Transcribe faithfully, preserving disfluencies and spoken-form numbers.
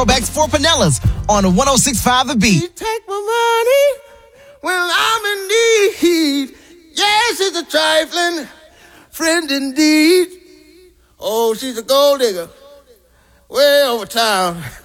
Backs for Pinellas on one oh six point five The Beat. You take my money when I'm in need. Yes, it's a trifling friend indeed. Oh, she's a gold digger way over town.